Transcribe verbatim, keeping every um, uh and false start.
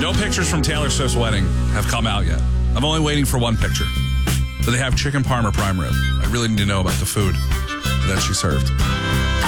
No pictures from Taylor Swift's wedding have come out yet. I'm only waiting for one picture. But they have chicken parm or prime rib. I really need to know about the food that she served.